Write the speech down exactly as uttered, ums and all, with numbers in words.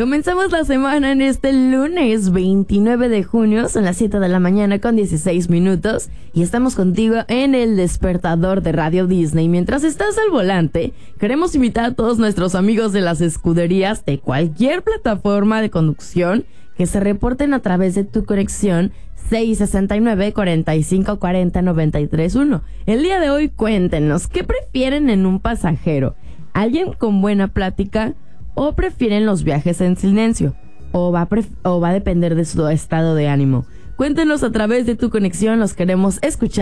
Comenzamos la semana en este lunes veintinueve de junio, son las siete de la mañana con dieciséis minutos y estamos contigo en el despertador de Radio Disney. Mientras estás al volante, queremos invitar a todos nuestros amigos de las escuderías de cualquier plataforma de conducción que se reporten a través de tu conexión seis sesenta y nueve, cuarenta y cinco, cuarenta, noventa y tres, uno. El día de hoy cuéntenos, ¿qué prefieren en un pasajero? ¿Alguien con buena plática o prefieren los viajes en silencio? ¿O va, a pref- o va a depender de su estado de ánimo? Cuéntenos a través de tu conexión, los queremos escuchar.